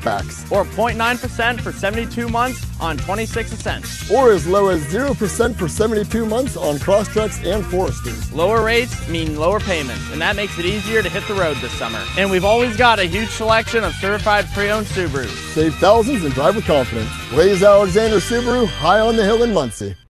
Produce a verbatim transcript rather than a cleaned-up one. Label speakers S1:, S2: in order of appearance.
S1: Outbacks.
S2: Or zero point nine percent for seventy-two months on twenty-six Ascents.
S1: Or as low as zero percent for seventy-two months on Crosstreks and Foresters.
S2: Lower rates mean lower payments, and that makes it easier to hit the road this summer. And we've always got a huge selection of certified pre-owned Subarus.
S1: Save thousands and drive with confidence. Blaze Alexander Subaru, high on the hill in Muncie.